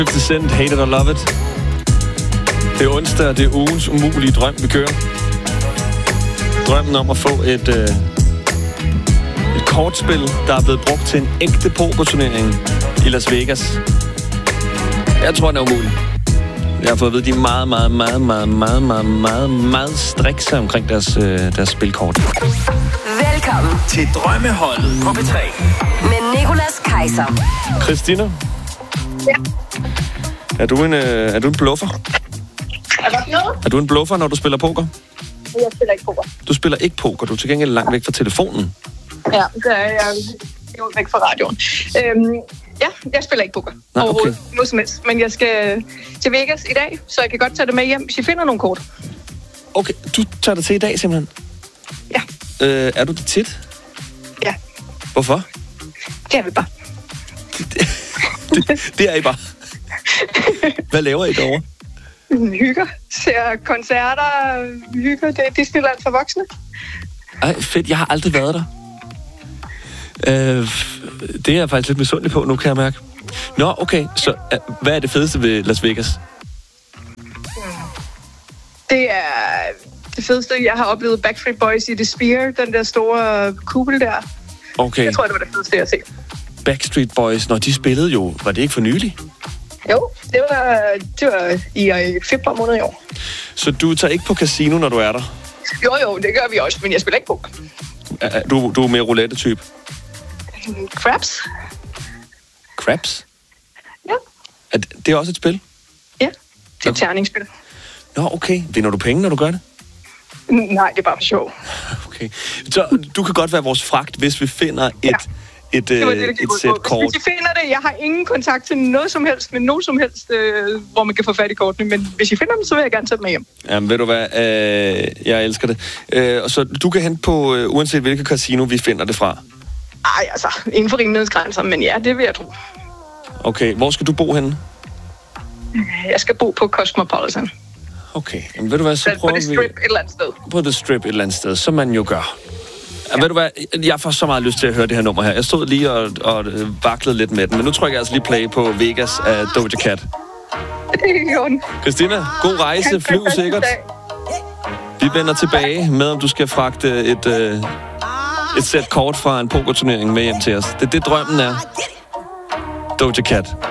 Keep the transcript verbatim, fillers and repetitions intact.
halvtreds Cent, Hate It or Love It. Det er onsdag, og det er ugens umulige drøm, vi kører. Drømmen om at få et, øh, et kortspil, der er blevet brugt til en ægte pokerturnering i Las Vegas. Jeg tror, den er umulig. Jeg har fået at vide, de er meget, meget, meget, meget, meget, meget, meget, meget strikse omkring deres, øh, deres spilkort. Velkommen til Drømmeholdet på B tre. med Nicolas Kaiser. Christina? Ja. Er du en, øh, er du en bluffer? Er der noget? Er du en bluffer, når du spiller poker? Jeg spiller ikke poker. Du spiller ikke poker. Du er til gengæld langt væk fra telefonen. Ja, det er jeg jo væk fra radioen. Øhm, ja, jeg spiller ikke poker. Nej, overhovedet. okay. Noget som helst. Men jeg skal til Vegas i dag, så jeg kan godt tage det med hjem, hvis I finder nogle kort. Okay, du tager det til i dag simpelthen? Ja. Øh, er du det tit? Ja. Hvorfor? Det er vi bare. det, det er I bare. Hvad laver I derovre? Hygger. Ser koncerter. Hygger. Det er Disneyland for voksne. Ej, fedt. Jeg har aldrig været der. Øh, det er jeg faktisk lidt misundelig på nu, kan jeg mærke. Nå, okay. Så øh, hvad er det fedeste ved Las Vegas? Det er det fedeste, jeg har oplevet. Backstreet Boys i The Sphere. Den der store kuppel der. Okay. Jeg tror, det var det fedeste, jeg har set. Backstreet Boys, når de spillede jo, var det ikke for nylig? Jo, det var, det var i, i februar måned i år. Så du tager ikke på casino, når du er der? Jo, jo, det gør vi også, men jeg spiller ikke poker. Er, du, du er mere roulette-type? Craps? Craps? Ja. Er det, det er også et spil? Ja, det er et terningsspil. Nå, okay. Vinder du penge, når du gør det? Nej, det er bare for sjov. Okay. Så du kan godt være vores fragt, hvis vi finder et, Ja. et, Det var øh, det, det et gik ud sæt på. kort. Hvis I finder det, jeg har ingen kontakt til noget som helst, men nogen som helst, øh, hvor man kan få fat i kortene. Men hvis I finder dem, så vil jeg gerne tage dem med hjem. Jamen, ved du hvad? Øh, jeg elsker det. Øh, og så du kan hente på, øh, uanset hvilket casino vi finder det fra. Ej, altså, inden for rimelighedsgrænser, men ja, det vil jeg tro. Okay, hvor skal du bo henne? Jeg skal bo på Cosmopolitan. Okay, jamen ved du hvad, så Så på prøver det vi... strip et eller andet sted. På The Strip et eller andet sted, som man jo gør. Ja. Ved du hvad, jeg får så meget lyst til at høre det her nummer her. Jeg stod lige og, og vaklede lidt med den, men nu trykker jeg altså lige play på Vegas af Doja Cat. Det er i orden. Christina, god rejse, flyv sikkert. Vi vender tilbage med, om du skal fragte et, øh, et sæt kort fra en pokerturnering med hjem til os. Det er det, drømmen er. Doja Cat.